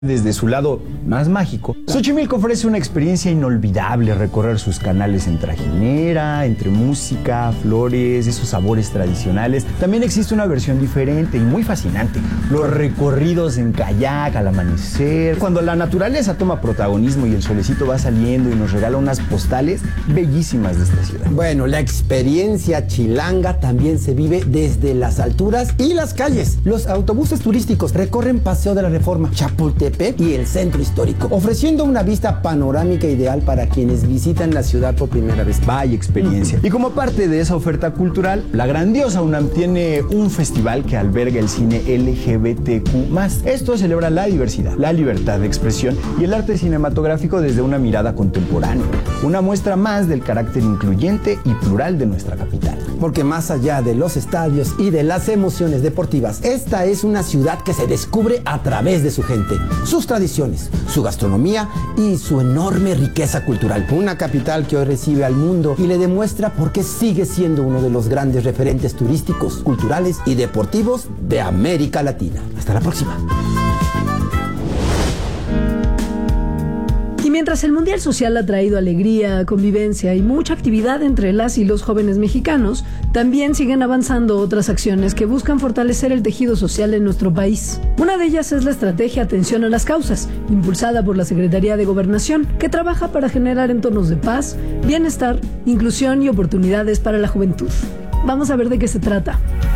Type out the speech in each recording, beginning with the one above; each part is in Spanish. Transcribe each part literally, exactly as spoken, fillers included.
Desde su lado más mágico, Xochimilco ofrece una experiencia inolvidable: recorrer sus canales en trajinera, entre música, flores, esos sabores tradicionales. También existe una versión diferente y muy fascinante: los recorridos en kayak al amanecer, cuando la naturaleza toma protagonismo y el solecito va saliendo y nos regala unas postales bellísimas de esta ciudad. Bueno, la experiencia chilanga también se vive desde las alturas y las calles. Los autobuses turísticos recorren Paseo de la Reforma, Chapultepec y el centro histórico, ofreciendo una vista panorámica ideal para quienes visitan la ciudad por primera vez. Vaya experiencia. Y como parte de esa oferta cultural, la grandiosa UNAM tiene un festival que alberga el cine L G B T Q más. Esto celebra la diversidad, la libertad de expresión y el arte cinematográfico desde una mirada contemporánea. Una muestra más del carácter incluyente y plural de nuestra capital. Porque más allá de los estadios y de las emociones deportivas, esta es una ciudad que se descubre a través de su gente, sus tradiciones, su gastronomía y su enorme riqueza cultural. Una capital que hoy recibe al mundo y le demuestra por qué sigue siendo uno de los grandes referentes turísticos, culturales y deportivos de América Latina. Hasta la próxima. Y mientras el Mundial Social ha traído alegría, convivencia y mucha actividad entre las y los jóvenes mexicanos, también siguen avanzando otras acciones que buscan fortalecer el tejido social en nuestro país. Una de ellas es la estrategia Atención a las Causas, impulsada por la Secretaría de Gobernación, que trabaja para generar entornos de paz, bienestar, inclusión y oportunidades para la juventud. Vamos a ver de qué se trata.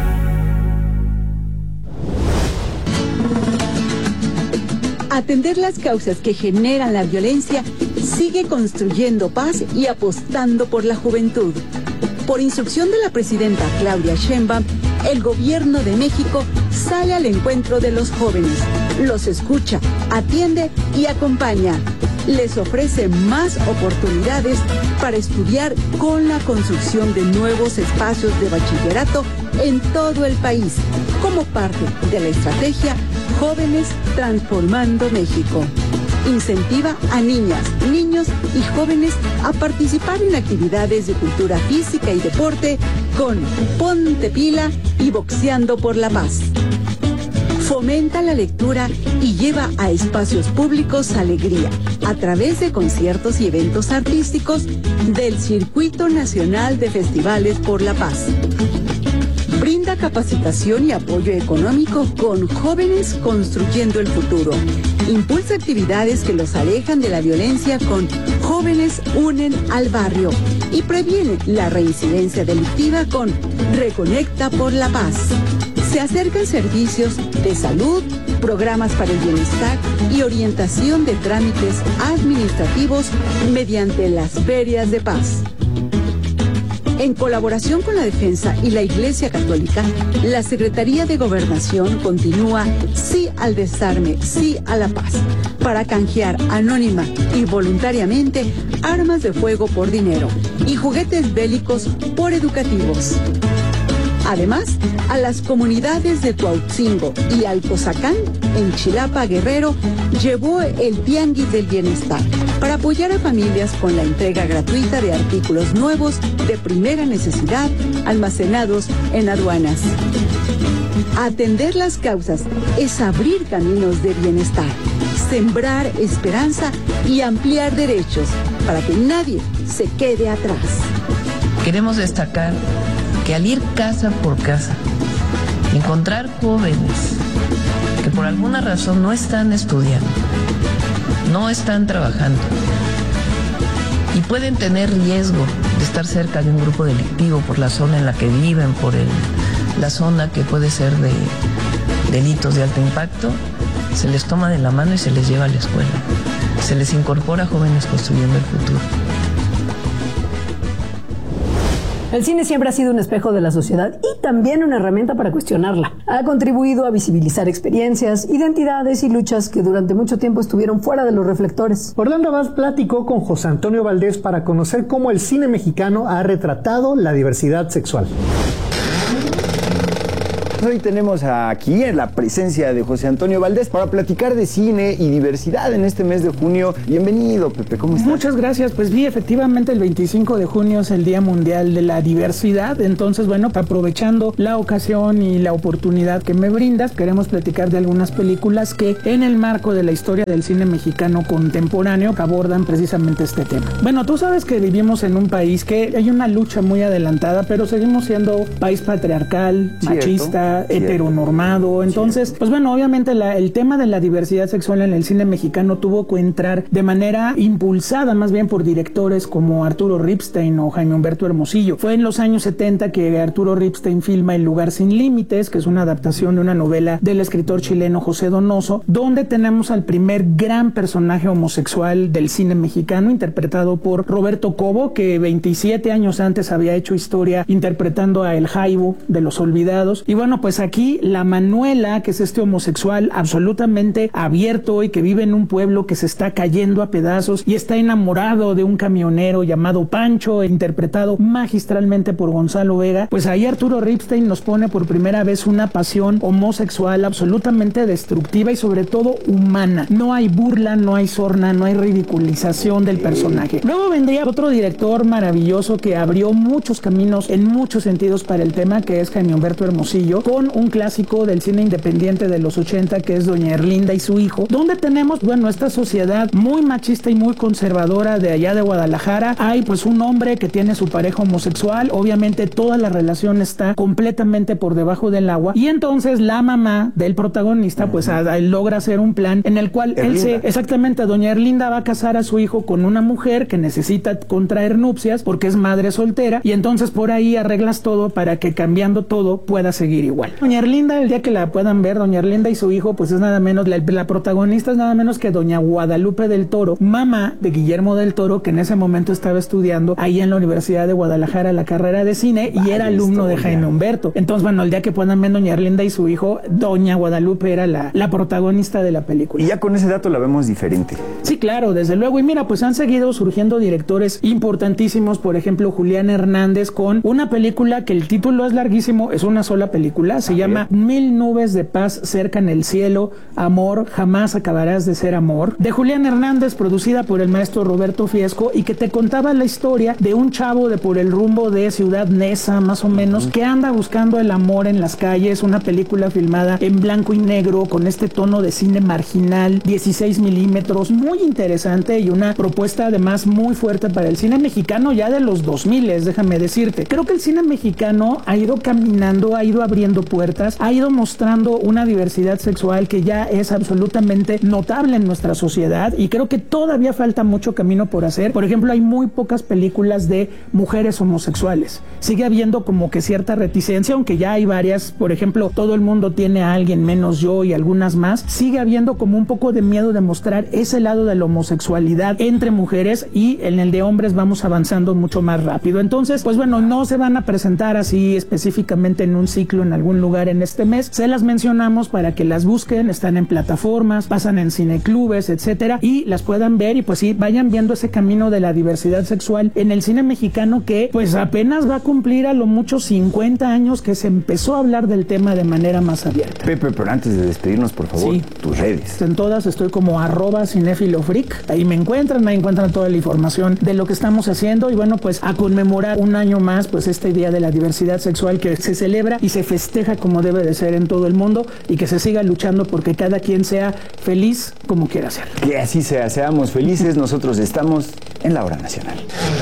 Atender las causas que generan la violencia sigue construyendo paz y apostando por la juventud. Por instrucción de la presidenta Claudia Sheinbaum, el gobierno de México sale al encuentro de los jóvenes, los escucha, atiende y acompaña. Les ofrece más oportunidades para estudiar con la construcción de nuevos espacios de bachillerato en todo el país, como parte de la estrategia Jóvenes Transformando México. Incentiva a niñas, niños y jóvenes a participar en actividades de cultura física y deporte con Ponte Pila y Boxeando por la Paz. Fomenta la lectura y lleva a espacios públicos alegría a través de conciertos y eventos artísticos del Circuito Nacional de Festivales por la Paz. Brinda capacitación y apoyo económico con Jóvenes Construyendo el Futuro. Impulsa actividades que los alejan de la violencia con Jóvenes Unen al Barrio y previene la reincidencia delictiva con Reconecta por la Paz. Se acercan servicios de salud, programas para el bienestar y orientación de trámites administrativos mediante las ferias de paz. En colaboración con la Defensa y la Iglesia Católica, la Secretaría de Gobernación continúa Sí al Desarme, Sí a la Paz, para canjear anónima y voluntariamente armas de fuego por dinero y juguetes bélicos por educativos. Además, a las comunidades de Tuautzingo y Alcozacán, en Chilapa, Guerrero, llevó el Tianguis del Bienestar para apoyar a familias con la entrega gratuita de artículos nuevos de primera necesidad almacenados en aduanas. Atender las causas es abrir caminos de bienestar, sembrar esperanza y ampliar derechos para que nadie se quede atrás. Queremos destacar que al ir casa por casa, encontrar jóvenes que por alguna razón no están estudiando, no están trabajando y pueden tener riesgo de estar cerca de un grupo delictivo por la zona en la que viven, por el, la zona que puede ser de delitos de alto impacto, se les toma de la mano y se les lleva a la escuela. Se les incorpora Jóvenes Construyendo el Futuro. El cine siempre ha sido un espejo de la sociedad y también una herramienta para cuestionarla. Ha contribuido a visibilizar experiencias, identidades y luchas que durante mucho tiempo estuvieron fuera de los reflectores. Orlando Abad platicó con José Antonio Valdés para conocer cómo el cine mexicano ha retratado la diversidad sexual. Hoy tenemos aquí en la presencia de José Antonio Valdés para platicar de cine y diversidad en este mes de junio. Bienvenido, Pepe, ¿cómo estás? Muchas gracias. Pues sí, efectivamente el veinticinco de junio es el Día Mundial de la Diversidad. Entonces, bueno, aprovechando la ocasión y la oportunidad que me brindas, queremos platicar de algunas películas que en el marco de la historia del cine mexicano contemporáneo abordan precisamente este tema. Bueno, tú sabes que vivimos en un país que hay una lucha muy adelantada, pero seguimos siendo país patriarcal, cierto, machista, cierto, heteronormado. Entonces, cierto. Pues bueno, obviamente la, el tema de la diversidad sexual en el cine mexicano tuvo que entrar de manera impulsada más bien por directores como Arturo Ripstein o Jaime Humberto Hermosillo. Fue en los años setenta que Arturo Ripstein filma El lugar sin límites, que es una adaptación de una novela del escritor chileno José Donoso, donde tenemos al primer gran personaje homosexual del cine mexicano, interpretado por Roberto Cobo, que veintisiete años antes había hecho historia interpretando a El Jaibo de Los Olvidados. Y bueno, pues aquí la Manuela, que es este homosexual absolutamente abierto y que vive en un pueblo que se está cayendo a pedazos y está enamorado de un camionero llamado Pancho, interpretado magistralmente por Gonzalo Vega, pues ahí Arturo Ripstein nos pone por primera vez una pasión homosexual absolutamente destructiva y sobre todo humana. No hay burla, no hay sorna, no hay ridiculización del personaje. Luego vendría otro director maravilloso que abrió muchos caminos en muchos sentidos para el tema, que es Jaime Humberto Hermosillo, con un clásico del cine independiente de los ochenta, que es Doña Erlinda y su hijo, donde tenemos, bueno, esta sociedad muy machista y muy conservadora de allá de Guadalajara. Hay pues un hombre que tiene su pareja homosexual, obviamente toda la relación está completamente por debajo del agua, y entonces la mamá del protagonista pues a, a, logra hacer un plan en el cual Erlinda. él se, exactamente, Doña Erlinda va a casar a su hijo con una mujer que necesita contraer nupcias porque es madre soltera, y entonces por ahí arreglas todo para que cambiando todo pueda seguir igual. Doña Erlinda, el día que la puedan ver, Doña Erlinda y su hijo, pues es nada menos, la, la protagonista es nada menos que Doña Guadalupe del Toro, mamá de Guillermo del Toro, que en ese momento estaba estudiando ahí en la Universidad de Guadalajara la carrera de cine. Vale, y era alumno de Jaime Humberto. Entonces, bueno, el día que puedan ver Doña Erlinda y su hijo, Doña Guadalupe era la, la protagonista de la película. Y ya con ese dato la vemos diferente. Sí, claro, desde luego. Y mira, pues han seguido surgiendo directores importantísimos, por ejemplo, Julián Hernández, con una película que el título es larguísimo, es una sola película, se llama Mil nubes de paz cerca en el cielo, amor, jamás acabarás de ser amor, de Julián Hernández, producida por el maestro Roberto Fiesco, y que te contaba la historia de un chavo de por el rumbo de Ciudad Neza, más o menos, que anda buscando el amor en las calles. Una película filmada en blanco y negro, con este tono de cine marginal, dieciséis milímetros, muy interesante, y una propuesta además muy fuerte para el cine mexicano ya de los dos mil, déjame decirte. Creo que el cine mexicano ha ido caminando, ha ido abriendo puertas, ha ido mostrando una diversidad sexual que ya es absolutamente notable en nuestra sociedad, y creo que todavía falta mucho camino por hacer. Por ejemplo, hay muy pocas películas de mujeres homosexuales. Sigue habiendo como que cierta reticencia, aunque ya hay varias. Por ejemplo, Todo el mundo tiene a alguien menos yo y algunas más. Sigue habiendo como un poco de miedo de mostrar ese lado de la homosexualidad entre mujeres, y en el de hombres vamos avanzando mucho más rápido. Entonces, pues bueno, no se van a presentar así específicamente en un ciclo en algún lugar en este mes. Se las mencionamos para que las busquen. Están en plataformas, pasan en cineclubes, etcétera, y las puedan ver, y pues sí, vayan viendo ese camino de la diversidad sexual en el cine mexicano, que pues apenas va a cumplir a lo mucho cincuenta años que se empezó a hablar del tema de manera más abierta. Pepe, pero antes de despedirnos, por favor, sí, tus redes. En todas estoy como arroba cinefilofreak. Ahí me encuentran, ahí encuentran toda la información de lo que estamos haciendo, y bueno, pues a conmemorar un año más pues este Día de la Diversidad Sexual, que se celebra y se festeja como debe de ser en todo el mundo, y que se siga luchando porque cada quien sea feliz como quiera ser. Que así sea, seamos felices. Nosotros estamos en la Hora Nacional.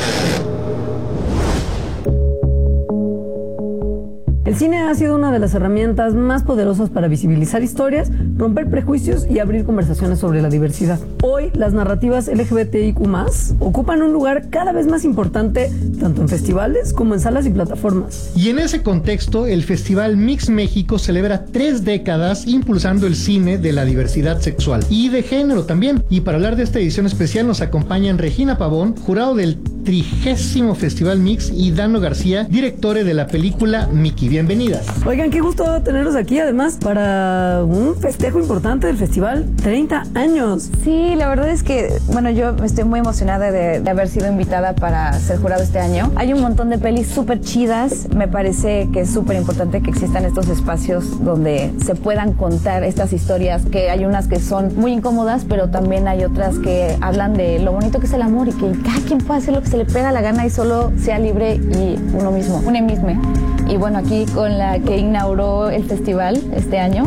El cine ha sido una de las herramientas más poderosas para visibilizar historias, romper prejuicios y abrir conversaciones sobre la diversidad. Hoy, las narrativas L G B T I Q más, ocupan un lugar cada vez más importante, tanto en festivales como en salas y plataformas. Y en ese contexto, el Festival Mix México celebra tres décadas impulsando el cine de la diversidad sexual y de género también. Y para hablar de esta edición especial nos acompañan Regina Pavón, jurado del trigésimo Festival Mix, y Dano García, directores de la película Mickey. Bienvenidas. Oigan, qué gusto tenerlos aquí, además, para un festejo importante del festival, treinta años. Sí, la verdad es que, bueno, yo estoy muy emocionada de, de haber sido invitada para ser jurado este año. Hay un montón de pelis súper chidas. Me parece que es súper importante que existan estos espacios donde se puedan contar estas historias, que hay unas que son muy incómodas, pero también hay otras que hablan de lo bonito que es el amor y que cada quien puede hacer lo que se le pega la gana y solo sea libre y uno mismo, uno mismo. Y bueno, aquí con la que inauguró el festival este año.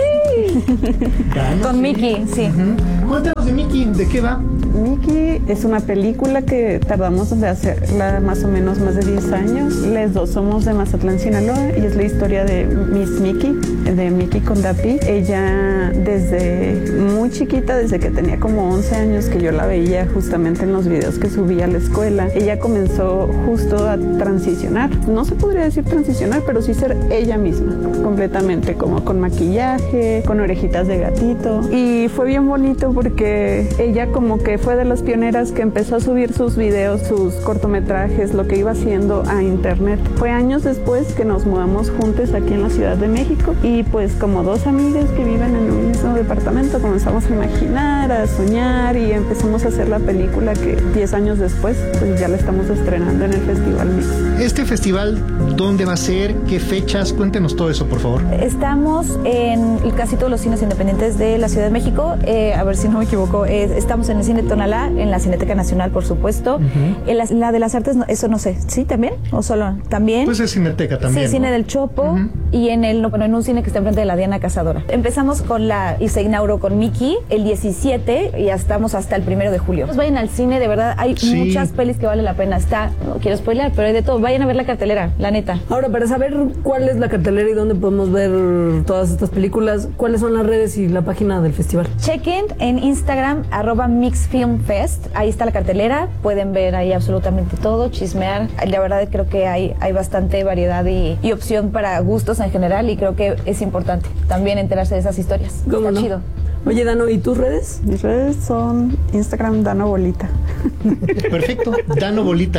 Con Mickey, sí. Uh-huh. Cuéntanos de Mickey, ¿de qué va? Mickey es una película que tardamos de hacerla más o menos más de diez años. Les dos somos de Mazatlán, Sinaloa, y es la historia de Miss Mickey, de Mickey Condapi. Ella desde muy chiquita, desde que tenía como once años, que yo la veía justamente en los videos que subía a la escuela, ella comenzó justo a transicionar. No se podría decir transicionar, pero sí ser ella misma, completamente, como con maquillaje, con orejitas de gatito. Y fue bien bonito porque ella como que fue de las pioneras que empezó a subir sus videos, sus cortometrajes, lo que iba haciendo a internet. Fue años después que nos mudamos juntos aquí en la Ciudad de México, y pues como dos amigas que viven en un mismo departamento comenzamos a imaginar, a soñar, y empezamos a hacer la película que diez años después pues ya la estamos estrenando en el Festival Mix. Este festival, ¿dónde va a ser? ¿Qué fechas? Cuéntenos todo eso, por favor. Estamos en casi todos los cines independientes de la Ciudad de México. Eh, a ver si no me equivoco, eh, estamos en el Cine Tonalá, en la Cineteca Nacional, por supuesto. Uh-huh. En la, la de las Artes, no, eso no sé, ¿sí también? ¿O solo? ¿También? Pues es Cineteca también. Sí, Cine ¿no? del Chopo, uh-huh. Y en el, bueno, en un cine que está enfrente de la Diana Cazadora. Empezamos con la, y se inauguró con Mickey el diecisiete, y ya estamos hasta el primero de julio. Pues vayan al cine, de verdad, hay sí. muchas pelis que vale la pena. Está, no quiero spoilear, pero hay de todo. Vayan a ver la cartelera, la neta. Ahora, para saber cuál es la cartelera y dónde podemos ver todas estas películas, ¿cuáles son las redes y la página del festival? Chequen en Instagram, arroba MixFilmFest. Ahí está la cartelera. Pueden ver ahí absolutamente todo, chismear. La verdad creo que hay, hay bastante variedad y, y opción para gustos en general, y creo que es importante también enterarse de esas historias. ¿Cómo está no? chido. Oye, Dano, ¿y tus redes? Mis redes son Instagram Dano Bolita. Perfecto, Dano Bolita.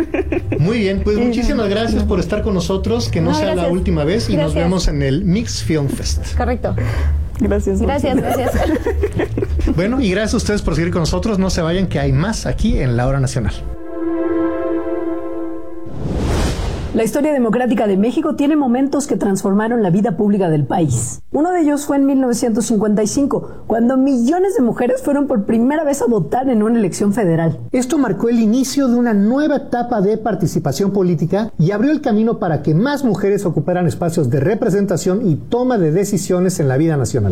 Muy bien, pues muchísimas gracias por estar con nosotros, que no, no sea gracias. la última vez, y gracias. Nos vemos en el Mix Film Fest. Correcto. Gracias. Gracias, gracias. Bueno, y gracias a ustedes por seguir con nosotros. No se vayan, que hay más aquí en La Hora Nacional. La historia democrática de México tiene momentos que transformaron la vida pública del país. Uno de ellos fue en mil novecientos cincuenta y cinco, cuando millones de mujeres fueron por primera vez a votar en una elección federal. Esto marcó el inicio de una nueva etapa de participación política y abrió el camino para que más mujeres ocuparan espacios de representación y toma de decisiones en la vida nacional.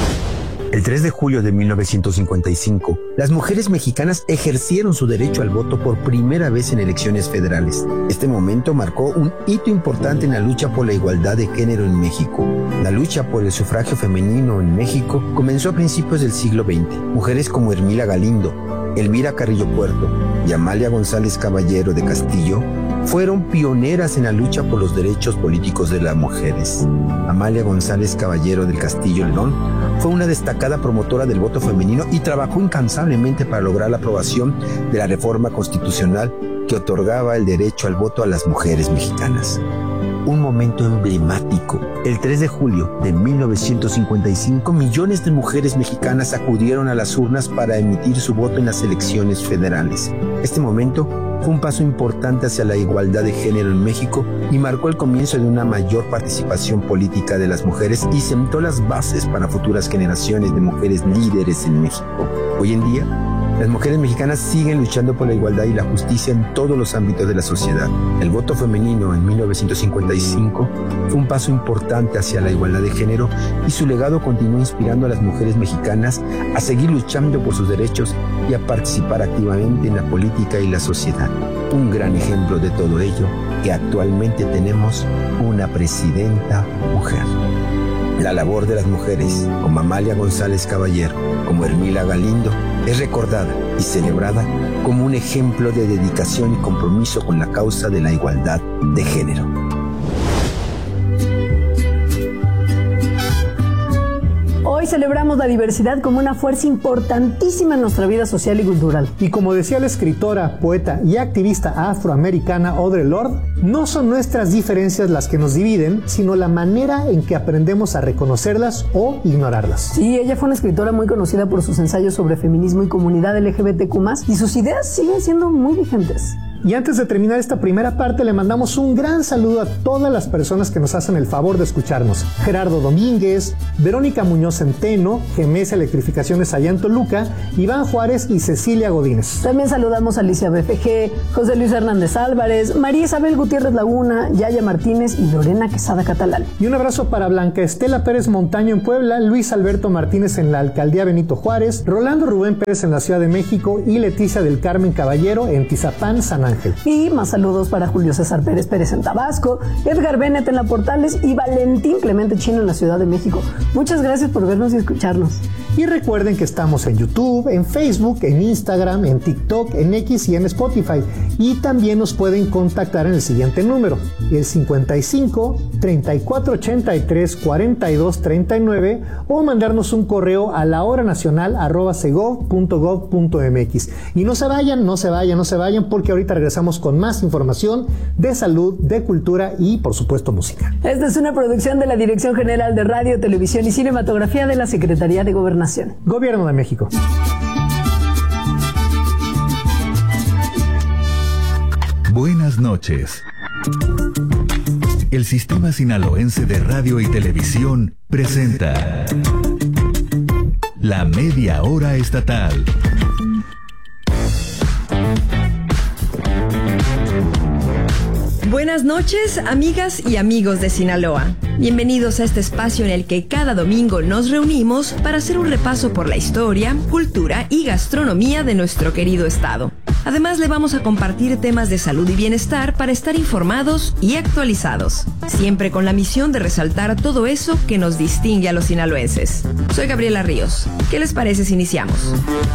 El tres de julio de mil novecientos cincuenta y cinco, las mujeres mexicanas ejercieron su derecho al voto por primera vez en elecciones federales. Este momento marcó un hito importante en la lucha por la igualdad de género en México. La lucha por el sufragio femenino en México comenzó a principios del siglo veinte. Mujeres como Hermila Galindo, Elvira Carrillo Puerto y Amalia González Caballero de Castillo fueron pioneras en la lucha por los derechos políticos de las mujeres. Amalia González Caballero del Castillo León fue una destacada promotora del voto femenino y trabajó incansablemente para lograr la aprobación de la reforma constitucional que otorgaba el derecho al voto a las mujeres mexicanas. Un momento emblemático. El tres de julio de mil novecientos cincuenta y cinco, millones de mujeres mexicanas acudieron a las urnas para emitir su voto en las elecciones federales. Este momento fue un paso importante hacia la igualdad de género en México y marcó el comienzo de una mayor participación política de las mujeres y sentó las bases para futuras generaciones de mujeres líderes en México. Hoy en día, las mujeres mexicanas siguen luchando por la igualdad y la justicia en todos los ámbitos de la sociedad. El voto femenino en mil novecientos cincuenta y cinco fue un paso importante hacia la igualdad de género y su legado continúa inspirando a las mujeres mexicanas a seguir luchando por sus derechos y a participar activamente en la política y la sociedad. Un gran ejemplo de todo ello, que actualmente tenemos una presidenta mujer. La labor de las mujeres, como Amalia González Caballero, como Hermila Galindo, es recordada y celebrada como un ejemplo de dedicación y compromiso con la causa de la igualdad de género. Hoy Hoy celebramos la diversidad como una fuerza importantísima en nuestra vida social y cultural. Y como decía la escritora, poeta y activista afroamericana Audre Lorde, no son nuestras diferencias las que nos dividen, sino la manera en que aprendemos a reconocerlas o ignorarlas. Sí, ella fue una escritora muy conocida por sus ensayos sobre feminismo y comunidad L G B T Q más, y sus ideas siguen siendo muy vigentes. Y antes de terminar esta primera parte, le mandamos un gran saludo a todas las personas que nos hacen el favor de escucharnos. Gerardo Domínguez, Verónica Muñoz Centeno, G M S Electrificaciones allá en Toluca, Iván Juárez y Cecilia Godínez. También saludamos a Alicia B F G, José Luis Hernández Álvarez, María Isabel Gutiérrez Laguna, Yaya Martínez y Lorena Quesada Catalán. Y un abrazo para Blanca Estela Pérez Montaño en Puebla, Luis Alberto Martínez en la Alcaldía Benito Juárez, Rolando Rubén Pérez en la Ciudad de México y Leticia del Carmen Caballero en Tizapán, San Ángel. Y más saludos para Julio César Pérez Pérez en Tabasco, Edgar Bennett en La Portales y Valentín Clemente Chino en la Ciudad de México. Muchas gracias por vernos y escucharnos. Y recuerden que estamos en YouTube, en Facebook, en Instagram, en TikTok, en X y en Spotify. Y también nos pueden contactar en el siguiente número, el cincuenta y cinco, treinta y cuatro ochenta y tres, cuarenta y dos treinta y nueve, o mandarnos un correo a lahoranacional arroba segov punto gov punto mx. Y no se vayan, no se vayan, no se vayan, porque ahorita regresamos con más información de salud, de cultura y, por supuesto, música. Esta es una producción de la Dirección General de Radio, Televisión y Cinematografía de la Secretaría de Gobernación. Gobierno de México. Buenas noches. El Sistema Sinaloense de Radio y Televisión presenta La Media Hora Estatal. Buenas noches, amigas y amigos de Sinaloa. Bienvenidos a este espacio en el que cada domingo nos reunimos para hacer un repaso por la historia, cultura y gastronomía de nuestro querido estado. Además, le vamos a compartir temas de salud y bienestar para estar informados y actualizados, siempre con la misión de resaltar todo eso que nos distingue a los sinaloenses. Soy Gabriela Ríos. ¿Qué les parece si iniciamos?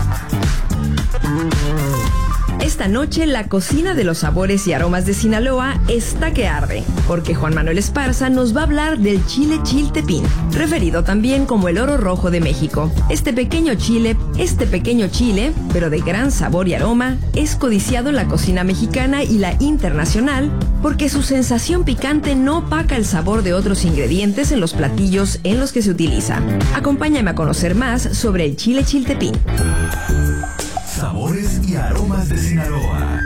Esta noche la cocina de los sabores y aromas de Sinaloa está que arde, porque Juan Manuel Esparza nos va a hablar del chile chiltepín, referido también como el oro rojo de México. Este pequeño chile, este pequeño chile, pero de gran sabor y aroma, es codiciado en la cocina mexicana y la internacional, porque su sensación picante no opaca el sabor de otros ingredientes en los platillos en los que se utiliza. Acompáñame a conocer más sobre el chile chiltepín. Sabores y aromas de Sinaloa.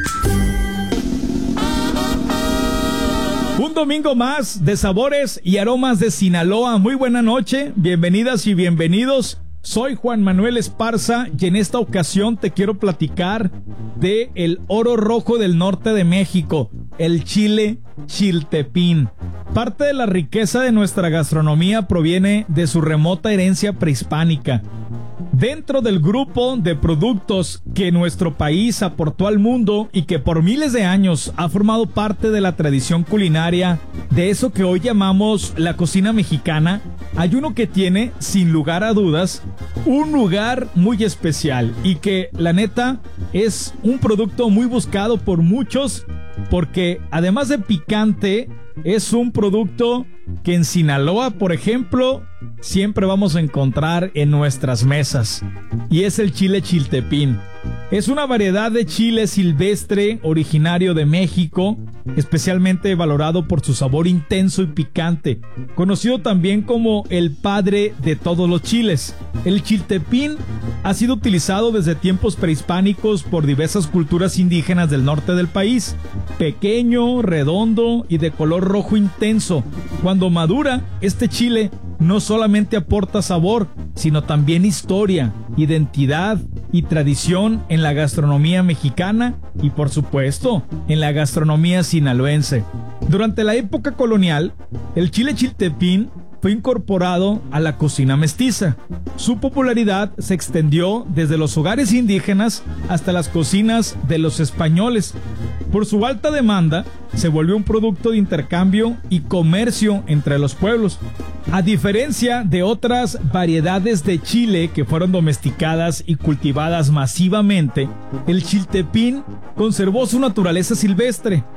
Un domingo más de sabores y aromas de Sinaloa. Muy buena noche, bienvenidas y bienvenidos. Soy Juan Manuel Esparza y en esta ocasión te quiero platicar de el oro rojo del norte de México, el chile chiltepín. Parte de la riqueza de nuestra gastronomía proviene de su remota herencia prehispánica. Dentro del grupo de productos que nuestro país aportó al mundo y que por miles de años ha formado parte de la tradición culinaria de eso que hoy llamamos la cocina mexicana, hay uno que tiene, sin lugar a dudas, un lugar muy especial y que, la neta, es un producto muy buscado por muchos porque, además de picante, es un producto que en Sinaloa, por ejemplo, siempre vamos a encontrar en nuestras mesas, y es el chile chiltepín. Es una variedad de chile silvestre originario de México, especialmente valorado por su sabor intenso y picante, conocido también como el padre de todos los chiles. El chiltepín ha sido utilizado desde tiempos prehispánicos por diversas culturas indígenas del norte del país. Pequeño, redondo y de color rojo intenso. Cuando madura, este chile no solamente aporta sabor, sino también historia, identidad y tradición en la gastronomía mexicana y, por supuesto, en la gastronomía sinaloense. Durante la época colonial, el chile chiltepín fue incorporado a la cocina mestiza. Su popularidad se extendió desde los hogares indígenas hasta las cocinas de los españoles. Por su alta demanda, se volvió un producto de intercambio y comercio entre los pueblos. A diferencia de otras variedades de chile que fueron domesticadas y cultivadas masivamente, el chiltepín conservó su naturaleza silvestre,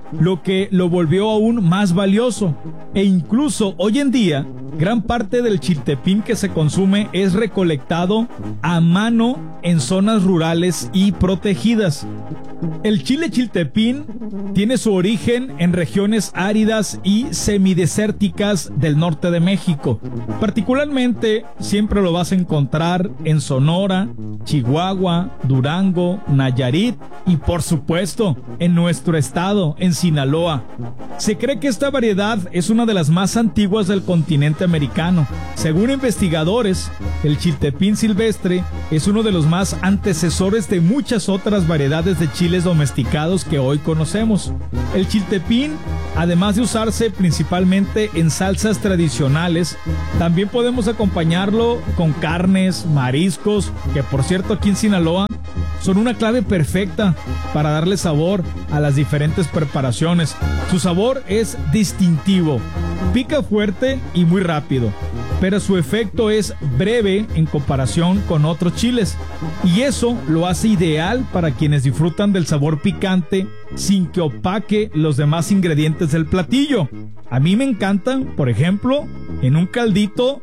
lo que lo volvió aún más valioso. E incluso hoy en día, gran parte del chiltepín que se consume es recolectado a mano en zonas rurales y protegidas. El chile chiltepín tiene su origen en regiones áridas y semidesérticas del norte de México. Particularmente, siempre lo vas a encontrar en Sonora, Chihuahua, Durango, Nayarit y, por supuesto, en nuestro estado, en Sinaloa. Se cree que esta variedad es una de las más antiguas del continente americano. Según investigadores, el chiltepín silvestre es uno de los más antecesores de muchas otras variedades de chiles domesticados que hoy conocemos. El chiltepín, además de usarse principalmente en salsas tradicionales, también podemos acompañarlo con carnes, mariscos, que por cierto aquí en Sinaloa son una clave perfecta para darle sabor a las diferentes preparaciones. Su sabor es distintivo, pica fuerte y muy rápido, pero su efecto es breve en comparación con otros chiles, y eso lo hace ideal para quienes disfrutan del sabor picante sin que opaque los demás ingredientes del platillo. A mí me encanta, por ejemplo, en un caldito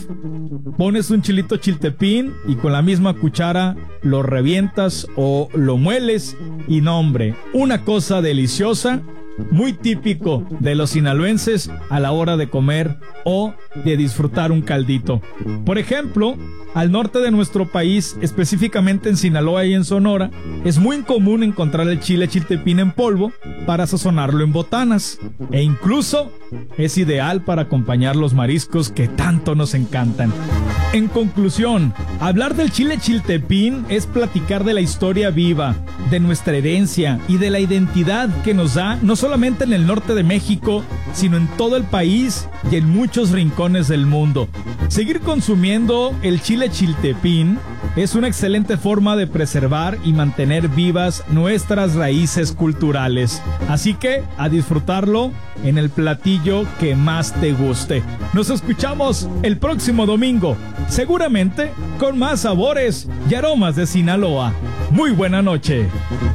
pones un chilito chiltepín y con la misma cuchara lo revientas o lo mueles y no, hombre, una cosa deliciosa, muy típico de los sinaloenses a la hora de comer o de disfrutar un caldito. Por ejemplo, al norte de nuestro país, específicamente en Sinaloa y en Sonora, es muy común encontrar el chile chiltepín en polvo para sazonarlo en botanas, e incluso es ideal para acompañar los mariscos que tanto nos encantan. En conclusión, hablar del chile chiltepín es platicar de la historia viva, de nuestra herencia y de la identidad que nos da no solamente en el norte de México, sino en todo el país y en muchos rincones del mundo. Seguir consumiendo el chile chiltepín es una excelente forma de preservar y mantener vivas nuestras raíces culturales. Así que a disfrutarlo en el platillo que más te guste. Nos escuchamos el próximo domingo, seguramente con más sabores y aromas de Sinaloa. Muy buena noche.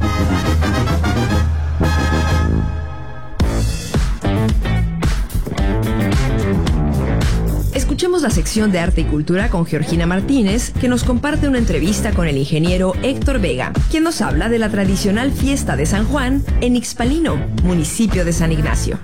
Escuchemos la sección de Arte y Cultura con Georgina Martínez, que nos comparte una entrevista con el ingeniero Héctor Vega, quien nos habla de la tradicional fiesta de San Juan en Ixpalino, municipio de San Ignacio.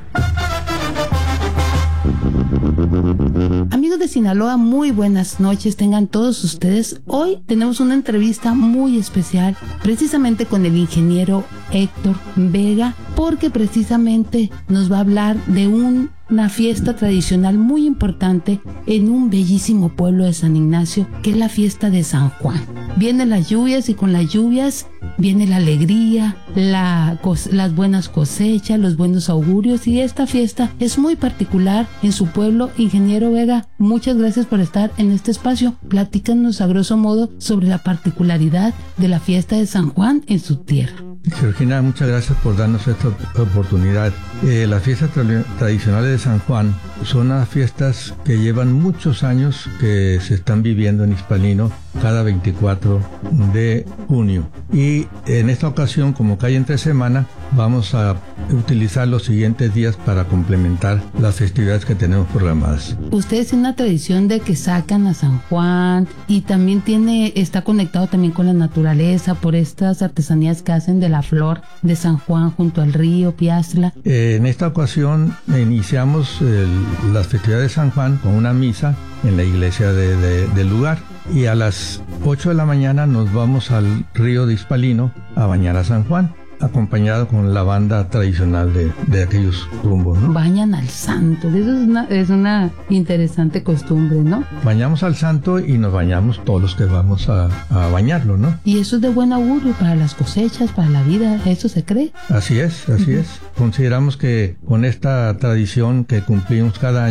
Amigos de Sinaloa, muy buenas noches tengan todos ustedes. Hoy tenemos una entrevista muy especial precisamente con el ingeniero Héctor Vega, porque precisamente nos va a hablar de un una fiesta tradicional muy importante en un bellísimo pueblo de San Ignacio, que es la fiesta de San Juan. Vienen las lluvias y con las lluvias viene la alegría, la las buenas cosechas, los buenos augurios, y esta fiesta es muy particular en su pueblo. Ingeniero Vega, muchas gracias por estar en este espacio. Platícanos a grosso modo sobre la particularidad de la fiesta de San Juan en su tierra. Georgina, muchas gracias por darnos esta oportunidad. Eh, las fiestas tra- tradicionales de San Juan son unas fiestas que llevan muchos años que se están viviendo en Ixpalino cada veinticuatro de junio. Y en esta ocasión, como cae entre semana, vamos a utilizar los siguientes días para complementar las festividades que tenemos programadas. Ustedes tienen una tradición de que sacan a San Juan y también tiene está conectado también con la naturaleza por estas artesanías que hacen de la flor de San Juan junto al río Piastla. Eh, en esta ocasión iniciamos el, las festividades de San Juan con una misa en la iglesia de, de, del lugar, y a las ocho de la mañana nos vamos al río de Ixpalino a bañar a San Juan, acompañado con la banda tradicional de, de aquellos rumbos, ¿no? Bañan al santo, eso es una, es una interesante costumbre, ¿no? Bañamos al santo y nos bañamos todos los que vamos a, a bañarlo, ¿no? Y eso es de buen augurio para las cosechas, para la vida, ¿eso se cree? Así es, así uh-huh. es. Consideramos que con esta tradición que cumplimos cada año,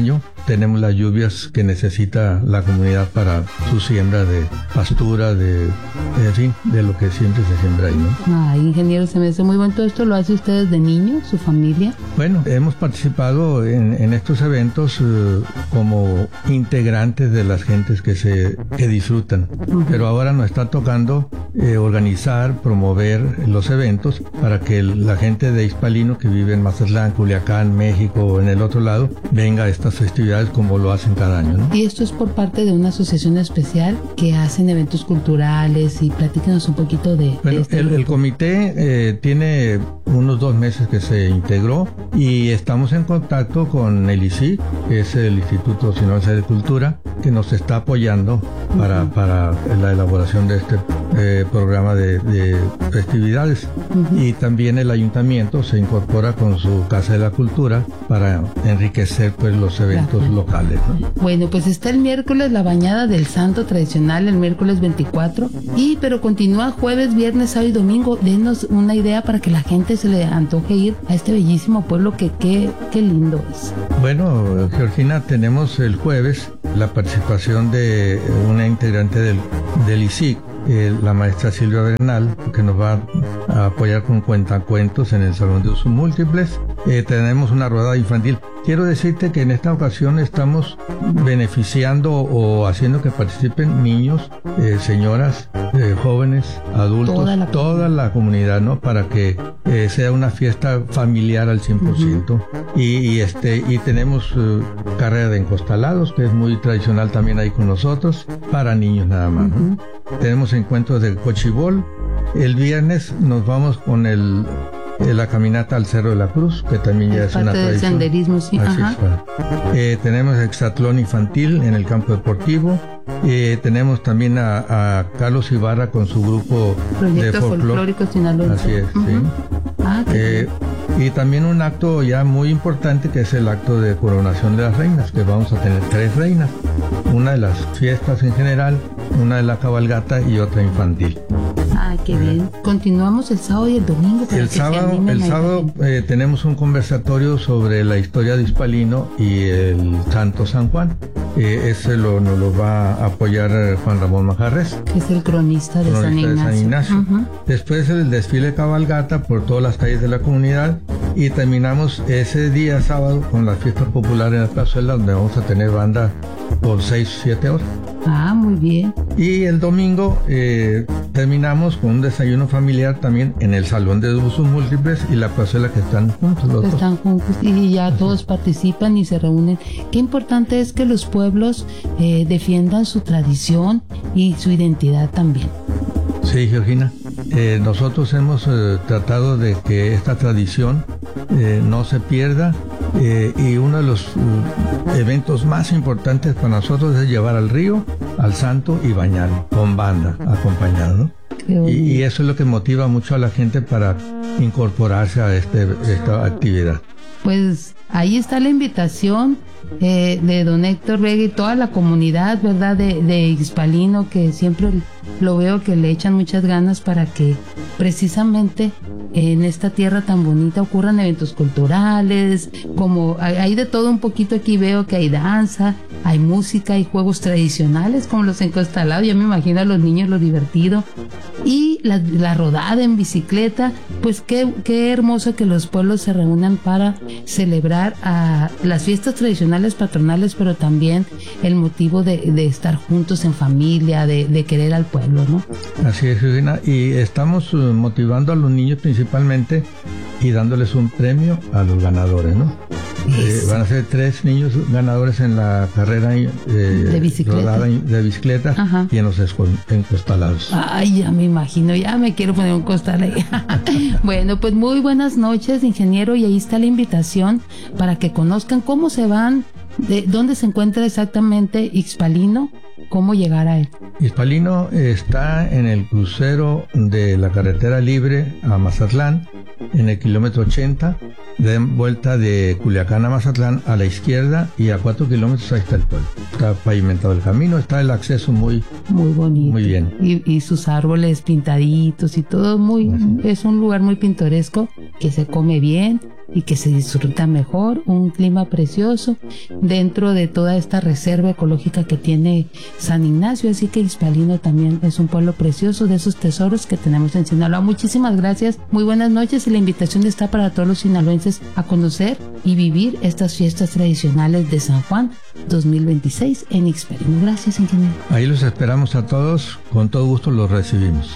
tenemos las lluvias que necesita la comunidad para su siembra de pastura, de, en fin, de lo que siempre se siembra ahí, ¿no? Ay, ingeniero, se me hace muy bueno. ¿Todo esto lo hace ustedes de niños, su familia? Bueno, hemos participado en, en estos eventos eh, como integrantes de las gentes que se que disfrutan, uh-huh. pero ahora nos está tocando eh, organizar, promover los eventos para que el, la gente de Ixpalino que vive en Mazatlán, Culiacán, México o en el otro lado venga a estas festividades como lo hacen cada año, ¿no? Y esto es por parte de una asociación especial que hacen eventos culturales, y platíquenos un poquito de, bueno, de este el, grupo. el comité eh, tiene unos dos meses que se integró y estamos en contacto con el I C I, que es el Instituto Sinaloense de Cultura, que nos está apoyando para, uh-huh. para la elaboración de este eh, programa de, de festividades. Uh-huh. Y también el ayuntamiento se incorpora con su Casa de la Cultura para enriquecer pues los eventos uh-huh. locales, ¿no? Bueno, pues está el miércoles la bañada del santo tradicional, el miércoles veinticuatro, y pero continúa jueves, viernes, sábado y domingo. Denos una idea para que la gente se le antoje ir a este bellísimo pueblo que qué qué lindo es. Bueno, Georgina, tenemos el jueves la participación de una integrante del, del I C I, eh, la maestra Silvia Bernal, que nos va a apoyar con cuentacuentos en el Salón de Usos Múltiples. Eh, tenemos una rodada infantil. Quiero decirte que en esta ocasión estamos beneficiando o haciendo que participen niños, eh, señoras, eh, jóvenes, adultos, toda la, toda la comunidad, ¿no? Para que eh, sea una fiesta familiar al cien por ciento. Uh-huh. y, y este y tenemos uh, carrera de encostalados, que es muy tradicional también ahí con nosotros, para niños nada más, ¿no? Uh-huh. Tenemos encuentros de cochibol. El viernes nos vamos con el la caminata al Cerro de la Cruz, que también ya es, es una tradición. Del senderismo, sí. Así Ajá. es, bueno. eh, tenemos hexatlón infantil en el campo deportivo. Eh, tenemos también a, a Carlos Ibarra con su grupo Proyecto de folclórico sinaloense. Así es, uh-huh. sí. Ah, eh, y también un acto ya muy importante, que es el acto de coronación de las reinas, que vamos a tener tres reinas, una de las fiestas en general, una de la cabalgata y otra infantil. Ah, qué bien. Continuamos el sábado y el domingo. Para el que sábado, se el sábado eh, tenemos un conversatorio sobre la historia de Ixpalino y el Santo San Juan. Eh, ese lo, nos lo va a apoyar Juan Ramón Majarres, que es el cronista de, cronista San, Ignacio. de San Ignacio. Uh-huh. Después el desfile cabalgata por todas las calles de la comunidad, y terminamos ese día sábado con la fiesta popular en la plazuela, donde vamos a tener banda por seis o siete horas. Ah, muy bien. Y el domingo eh, terminamos con un desayuno familiar también en el Salón de Usos Múltiples y la plazuela, que están juntos los dos. Están juntos y ya Así. Todos participan y se reúnen. Qué importante es que los pueblos eh, defiendan su tradición y su identidad también. Sí, Georgina. Eh, nosotros hemos eh, tratado de que esta tradición eh, no se pierda, eh, y uno de los uh, eventos más importantes para nosotros es llevar al río, al santo y bañarlo con banda acompañado, ¿no? Y, y eso es lo que motiva mucho a la gente para incorporarse a este, esta actividad. Pues ahí está la invitación eh, de don Héctor Vega y toda la comunidad, ¿verdad? De, de Ixpalino, que siempre lo veo que le echan muchas ganas para que precisamente en esta tierra tan bonita ocurran eventos culturales, como hay, hay de todo un poquito. Aquí veo que hay danza, hay música, hay juegos tradicionales como los encostalados, ya me imagino a los niños lo divertido, y la, la rodada en bicicleta. Pues qué, qué hermoso que los pueblos se reúnan para celebrar a las fiestas tradicionales patronales, pero también el motivo de, de estar juntos en familia, de, de querer al pueblo, ¿no? Así es, Georgina, y estamos uh, motivando a los niños principalmente y dándoles un premio a los ganadores, ¿no? Eh, van a ser tres niños ganadores en la carrera eh, de bicicleta, rodada de bicicleta. Ajá. Y en los encostalados. Ay, ya me imagino, ya me quiero poner un costal ahí. Bueno, pues muy buenas noches, ingeniero, y ahí está la invitación para que conozcan cómo se van, de dónde se encuentra exactamente Ixpalino, cómo llegar a él. Ixpalino está en el crucero de la carretera libre a Mazatlán, en el kilómetro ochenta, de vuelta de Culiacán a Mazatlán a la izquierda, y a cuatro kilómetros ahí está el pueblo. Está pavimentado el camino, está el acceso muy muy bonito, muy bien, y, y sus árboles pintaditos y todo muy, uh-huh. Es un lugar muy pintoresco, que se come bien, y que se disfruta mejor, un clima precioso dentro de toda esta reserva ecológica que tiene San Ignacio, así que Hispalino también es un pueblo precioso de esos tesoros que tenemos en Sinaloa. Muchísimas gracias, muy buenas noches y la invitación está para todos los sinaloenses a conocer y vivir estas fiestas tradicionales de San Juan dos mil veintiséis en Hispalino. Gracias, ingeniero. Ahí los esperamos a todos, con todo gusto los recibimos.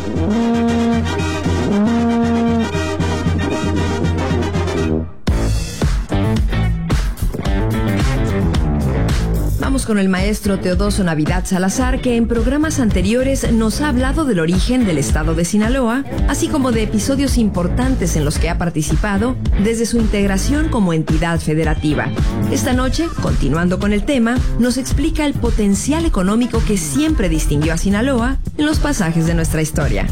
Vamos con el maestro Teodoso Navidad Salazar, que en programas anteriores nos ha hablado del origen del estado de Sinaloa, así como de episodios importantes en los que ha participado desde su integración como entidad federativa. Esta noche, continuando con el tema, nos explica el potencial económico que siempre distinguió a Sinaloa en los pasajes de nuestra historia.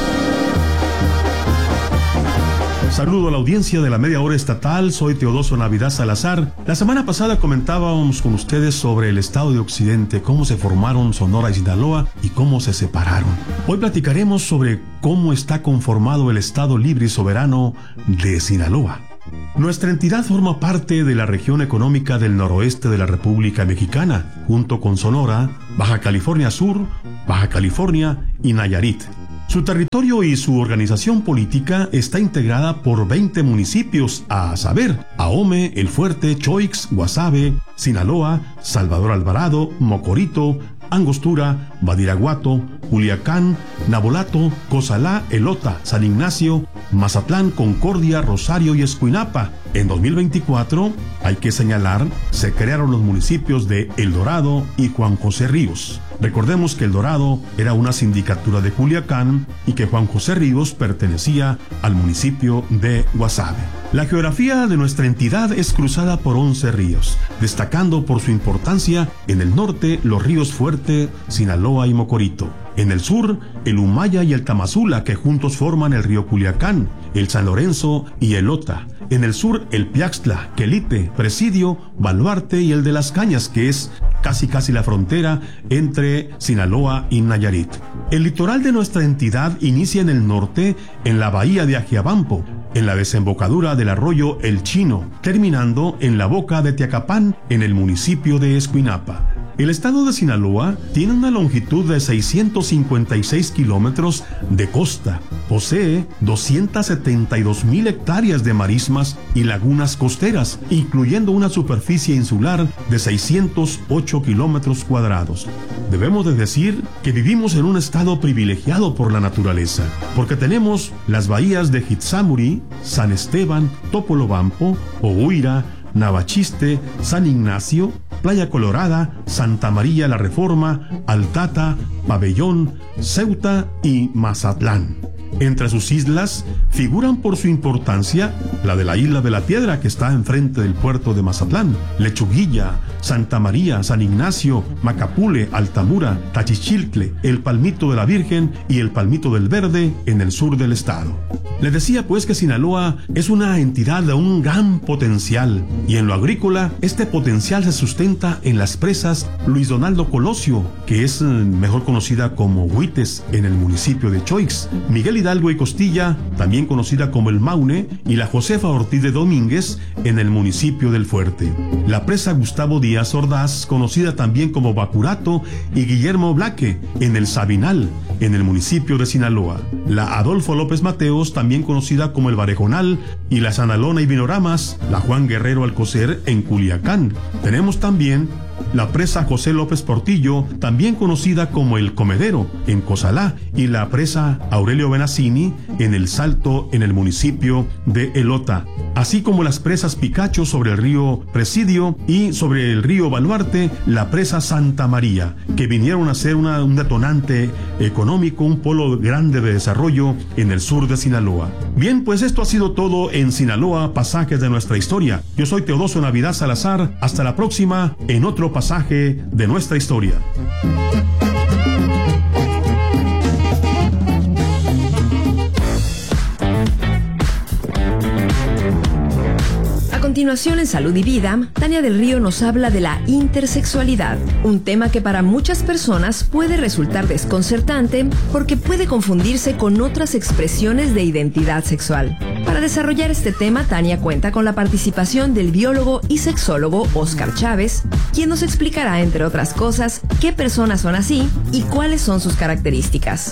Saludo a la audiencia de la Media Hora Estatal, soy Teodoso Navidad Salazar. La semana pasada comentábamos con ustedes sobre el estado de Occidente, cómo se formaron Sonora y Sinaloa y cómo se separaron. Hoy platicaremos sobre cómo está conformado el estado libre y soberano de Sinaloa. Nuestra entidad forma parte de la región económica del noroeste de la República Mexicana, junto con Sonora, Baja California Sur, Baja California y Nayarit. Su territorio y su organización política está integrada por veinte municipios, a saber, Ahome, El Fuerte, Choix, Guasave, Sinaloa, Salvador Alvarado, Mocorito, Angostura, Badiraguato, Culiacán, Nabolato, Cozalá, Elota, San Ignacio, Mazatlán, Concordia, Rosario y Escuinapa. En dos mil veinticuatro, hay que señalar, se crearon los municipios de El Dorado y Juan José Ríos. Recordemos que El Dorado era una sindicatura de Culiacán y que Juan José Ríos pertenecía al municipio de Guasave. La geografía de nuestra entidad es cruzada por once ríos, destacando por su importancia en el norte los ríos Fuerte, Sinaloa y Mocorito. En el sur, el Humaya y el Tamazula, que juntos forman el río Culiacán, el San Lorenzo y el Ota. En el sur, el Piaxtla, Quelite, Presidio, Baluarte y el de las Cañas, que es casi casi la frontera entre Sinaloa y Nayarit. El litoral de nuestra entidad inicia en el norte, en la bahía de Ajiabampo, en la desembocadura del arroyo El Chino, terminando en la boca de Teacapán, en el municipio de Escuinapa. El estado de Sinaloa tiene una longitud de seiscientos cincuenta y seis kilómetros de costa. Posee doscientas setenta y dos mil hectáreas de marismas y lagunas costeras, incluyendo una superficie insular de seiscientos ocho kilómetros cuadrados. Debemos de decir que vivimos en un estado privilegiado por la naturaleza, porque tenemos las bahías de Hitsamuri, San Esteban, Topolobampo, Ohuira, Navachiste, San Ignacio, Playa Colorada, Santa María la Reforma, Altata, Pabellón, Ceuta y Mazatlán. Entre sus islas figuran por su importancia la de la Isla de la Piedra, que está enfrente del puerto de Mazatlán, Lechuguilla, Santa María, San Ignacio, Macapule, Altamura, Tachichiltle, el Palmito de la Virgen y el Palmito del Verde en el sur del estado. Les decía pues que Sinaloa es una entidad de un gran potencial, y en lo agrícola este potencial se sustenta en las presas Luis Donaldo Colosio, que es mejor conocida como Huites en el municipio de Choix, Miguel Hidalgo y Costilla, también conocida como el Maune, y la Josefa Ortiz de Domínguez en el municipio del Fuerte. La presa Gustavo Díaz Ordaz, conocida también como Bacurato, y Guillermo Blaque en el Sabinal, en el municipio de Sinaloa. La Adolfo López Mateos, también conocida como el Barejonal, y la Sanalona y Vinoramas, la Juan Guerrero Alcocer en Culiacán. Tenemos también la presa José López Portillo, también conocida como el Comedero, en Cozalá, y la presa Aurelio Benazzini en el Salto, en el municipio de Elota, así como las presas Picacho sobre el río Presidio y sobre el río Baluarte, la presa Santa María, que vinieron a ser una, un detonante económico, un polo grande de desarrollo en el sur de Sinaloa. Bien, pues esto ha sido todo en Sinaloa, pasajes de nuestra historia. Yo soy Teodoso Navidad Salazar, hasta la próxima en otro pasaje de nuestra historia. A continuación en Salud y Vida, Tania del Río nos habla de la intersexualidad, un tema que para muchas personas puede resultar desconcertante porque puede confundirse con otras expresiones de identidad sexual. Para desarrollar este tema, Tania cuenta con la participación del biólogo y sexólogo Óscar Chávez, quien nos explicará, entre otras cosas, qué personas son así y cuáles son sus características.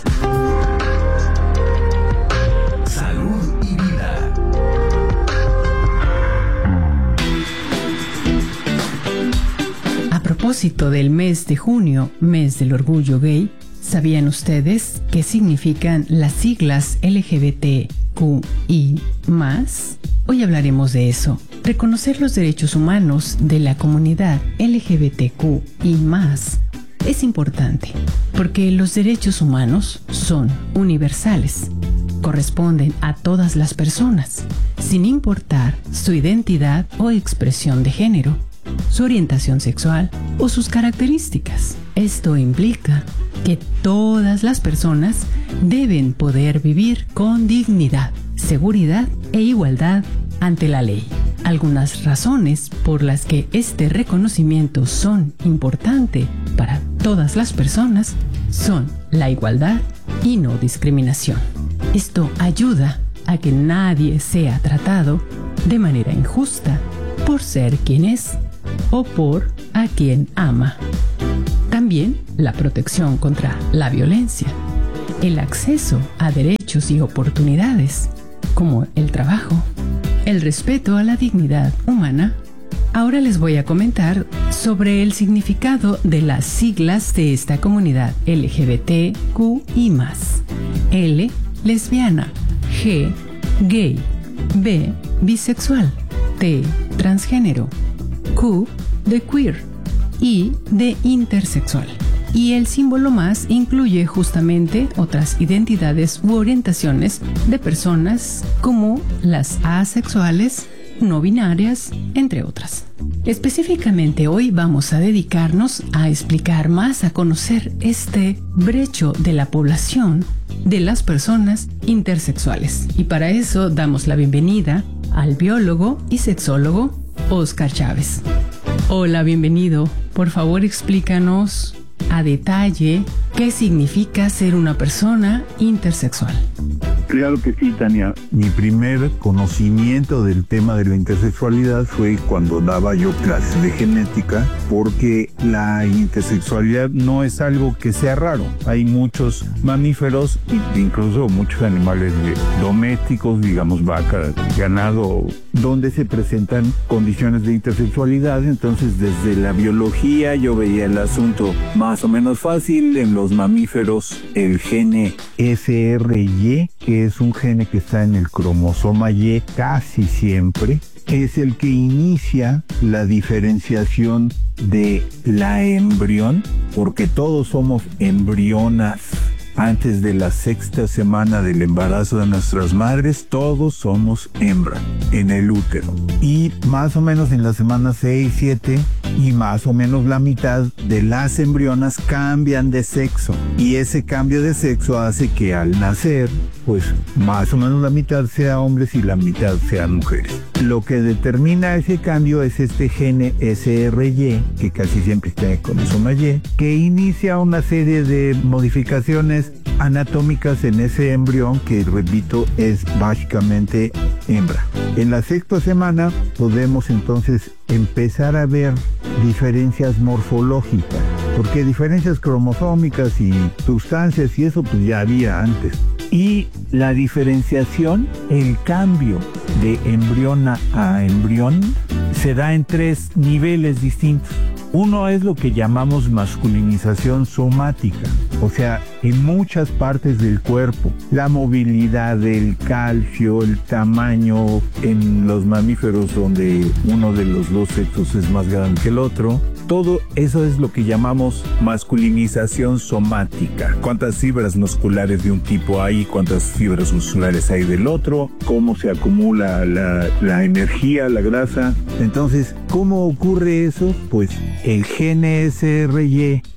A propósito del mes de junio, mes del orgullo gay, ¿sabían ustedes qué significan las siglas L G B T Q I más? Hoy hablaremos de eso. Reconocer los derechos humanos de la comunidad L G B T Q I más es importante, porque los derechos humanos son universales, corresponden a todas las personas, sin importar su identidad o expresión de género, su orientación sexual o sus características. Esto implica que todas las personas deben poder vivir con dignidad, seguridad e igualdad ante la ley. Algunas razones por las que este reconocimiento son importante para todas las personas son la igualdad y no discriminación. Esto ayuda a que nadie sea tratado de manera injusta por ser quien es o por a quien ama. También la protección contra la violencia, el acceso a derechos y oportunidades, como el trabajo, el respeto a la dignidad humana. Ahora les voy a comentar sobre el significado de las siglas de esta comunidad L G B T Q I más. L, lesbiana. G, gay. B, bisexual. T, transgénero. Q, de queer. I, de intersexual. Y el símbolo más incluye justamente otras identidades u orientaciones de personas como las asexuales, no binarias, entre otras. Específicamente hoy vamos a dedicarnos a explicar más, a conocer este brecho de la población de las personas intersexuales. Y para eso damos la bienvenida al biólogo y sexólogo Óscar Chávez. Hola, bienvenido. Por favor, explícanos a detalle qué significa ser una persona intersexual. Claro que sí, Tania. Mi primer conocimiento del tema de la intersexualidad fue cuando daba yo clases de genética, porque la intersexualidad no es algo que sea raro. Hay muchos mamíferos, incluso muchos animales domésticos, digamos vacas, ganado, donde se presentan condiciones de intersexualidad. Entonces, desde la biología yo veía el asunto más o menos fácil. En los mamíferos, el gene S R Y, que es un gene que está en el cromosoma Y casi siempre, es el que inicia la diferenciación de la embrión, porque todos somos embrionas. Antes de la sexta semana del embarazo de nuestras madres, todos somos hembra en el útero. Y más o menos en la semana seis, siete y más o menos la mitad de las embrionas cambian de sexo. Y ese cambio de sexo hace que al nacer, pues más o menos la mitad sea hombres y la mitad sean mujeres. Lo que determina ese cambio es este gene S R Y, que casi siempre está en el cromosoma Y, que inicia una serie de modificaciones anatómicas en ese embrión que, repito, es básicamente hembra. En la sexta semana podemos entonces empezar a ver diferencias morfológicas, porque diferencias cromosómicas y sustancias y eso pues ya había antes. Y la diferenciación, el cambio de embriona a embrión, se da en tres niveles distintos. Uno es lo que llamamos masculinización somática, o sea, en muchas partes del cuerpo, la movilidad del calcio, el tamaño en los mamíferos donde uno de los dos sexos es más grande que el otro. Todo eso es lo que llamamos masculinización somática. ¿Cuántas fibras musculares de un tipo hay? ¿Cuántas fibras musculares hay del otro? ¿Cómo se acumula la, la energía, la grasa? Entonces, ¿cómo ocurre eso? Pues el gene S R Y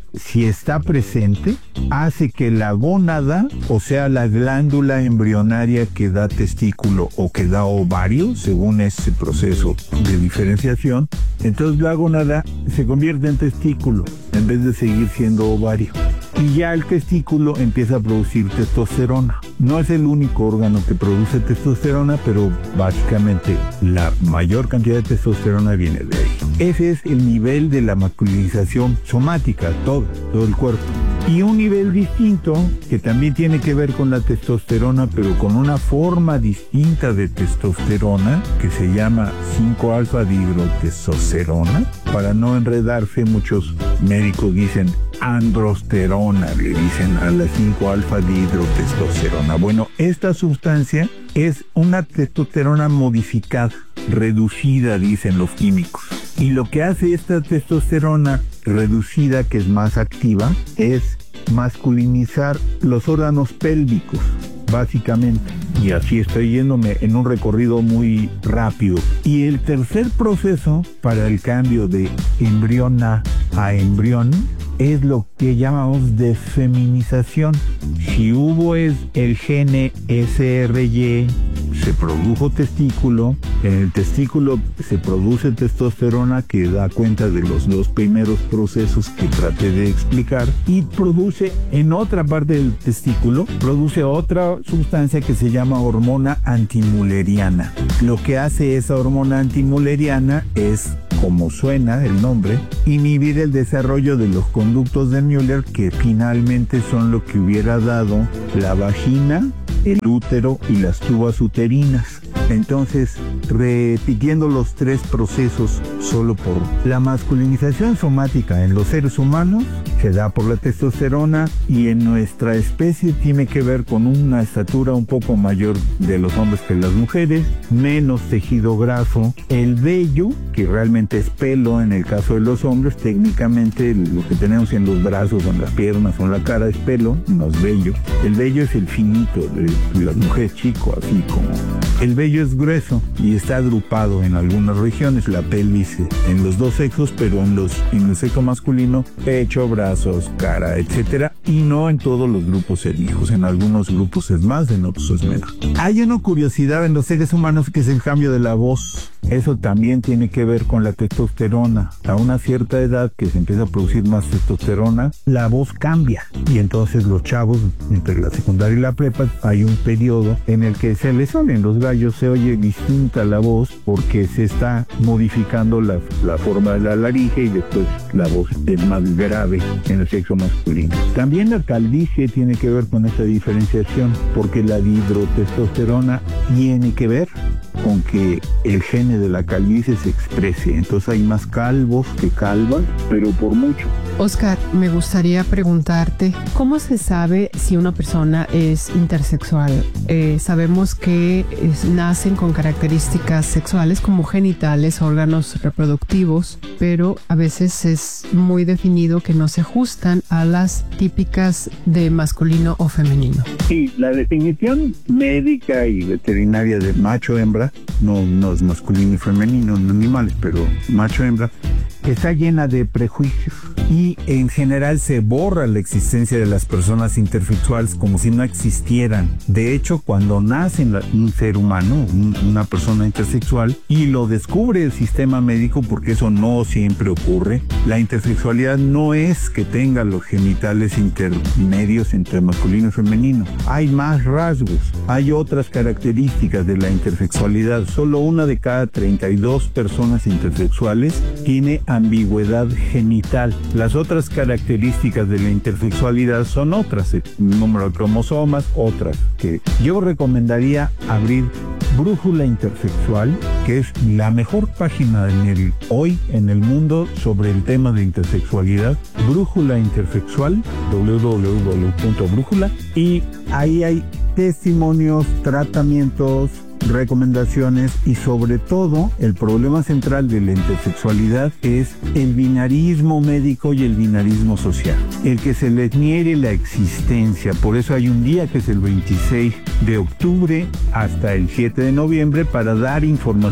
si está presente, hace que la gónada, o sea, la glándula embrionaria que da testículo o que da ovario, según ese proceso de diferenciación, entonces la gónada se convierte en testículo en vez de seguir siendo ovario. Y ya el testículo empieza a producir testosterona. No es el único órgano que produce testosterona, pero básicamente la mayor cantidad de testosterona viene de ahí. Ese es el nivel de la masculinización somática, todo, todo el cuerpo. Y un nivel distinto, que también tiene que ver con la testosterona, pero con una forma distinta de testosterona, que se llama cinco alfa dihidrotestosterona. Para no enredarse, muchos médicos dicen androsterona, le dicen a la cinco alfa dihidrotestosterona. Bueno, esta sustancia es una testosterona modificada, reducida, dicen los químicos. Y lo que hace esta testosterona reducida, que es más activa, es masculinizar los órganos pélvicos, básicamente. Y así estoy yéndome en un recorrido muy rápido. Y el tercer proceso para el cambio de embriona a embrión es lo que llamamos de feminización. Si hubo es el gene S R Y, se produjo testículo, en el testículo se produce testosterona, que da cuenta de los dos primeros procesos que traté de explicar, y produce en otra parte del testículo, produce otra sustancia que se llama hormona antimülleriana. Lo que hace esa hormona antimülleriana es, como suena el nombre, inhibir el desarrollo de los conductos de Müller, que finalmente son lo que hubiera dado la vagina, el útero y las tubas uterinas. Entonces, repitiendo los tres procesos solo por la masculinización somática en los seres humanos, se da por la testosterona, y en nuestra especie tiene que ver con una estatura un poco mayor de los hombres que las mujeres, menos tejido graso, el vello, que realmente es pelo en el caso de los hombres, técnicamente lo que tenemos en los brazos o en las piernas o en la cara es pelo, no es vello. El vello es el finito de las mujeres, chico, así como. El vello es grueso y está agrupado en algunas regiones, la pelvis en los dos sexos, pero en los en el sexo masculino, pecho, brazos, cara, etcétera, y no en todos los grupos étnicos. En algunos grupos es más, en otros es menos. Hay una curiosidad en los seres humanos, que es el cambio de la voz. Eso también tiene que ver con la testosterona. A una cierta edad que se empieza a producir más testosterona, la voz cambia. Y entonces los chavos, entre la secundaria y la prepa, hay un periodo en el que se les salen los gallos, se oye distinta la voz porque se está modificando la, la forma de la laringe, y después la voz es más grave en el sexo masculino. También la calvicie tiene que ver con esa diferenciación, porque la dihidrotestosterona tiene que ver con que el gene de la calvicie se exprese. Entonces hay más calvos que calvas, pero por mucho. Oscar, me gustaría preguntarte, ¿cómo se sabe si una persona es intersexual? Eh, sabemos que es, nacen con características sexuales como genitales, órganos reproductivos, pero a veces es muy definido que no se ajustan a las típicas de masculino o femenino. Sí, la definición médica y veterinaria de macho-hembra, no, no es masculino y femenino en animales, pero macho-hembra, está llena de prejuicios, y en general se borra la existencia de las personas intersexuales como si no existieran. De hecho, cuando nace un ser humano, un, una persona intersexual, y lo descubre el sistema médico, porque eso no siempre ocurre, la intersexualidad no es que tenga los genitales intermedios entre masculino y femenino. Hay más rasgos, hay otras características de la intersexualidad. Solo una de cada treinta y dos personas intersexuales tiene ambigüedad genital. Las otras características de la intersexualidad son otras, el número de cromosomas, otras, que yo recomendaría abrir Brújula Intersexual, que es la mejor página en el, hoy en el mundo sobre el tema de intersexualidad. Brújula Intersexual, doble u doble u doble u punto brújula, y ahí hay testimonios, tratamientos, recomendaciones, y sobre todo el problema central de la intersexualidad es el binarismo médico y el binarismo social, el que se les niegue la existencia. Por eso hay un día que es el veintiséis de octubre hasta el siete de noviembre para dar información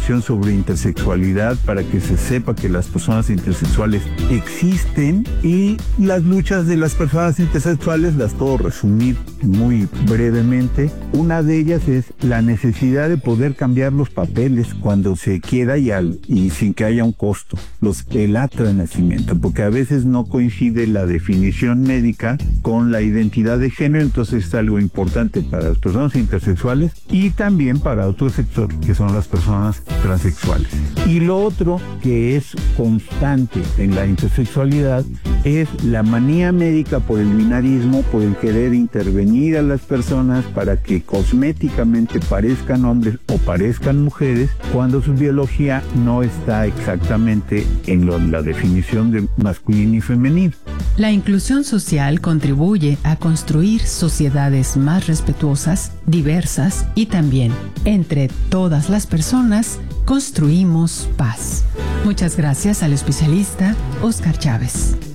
información sobre intersexualidad para que se sepa que las personas intersexuales existen, y las luchas de las personas intersexuales las puedo resumir muy brevemente. Una de ellas es la necesidad de poder cambiar los papeles cuando se quiera y, al, y sin que haya un costo. Los, el acta de nacimiento, porque a veces no coincide la definición médica con la identidad de género, entonces es algo importante para las personas intersexuales y también para otro sector, que son las personas transexuales. Y lo otro que es constante en la intersexualidad es la manía médica por el binarismo, por el querer intervenir a las personas para que cosméticamente parezcan hombres o parezcan mujeres, cuando su biología no está exactamente en lo, la definición de masculino y femenino. La inclusión social contribuye a construir sociedades más respetuosas, diversas y también, entre todas las personas, construimos paz. Muchas gracias al especialista Óscar Chávez.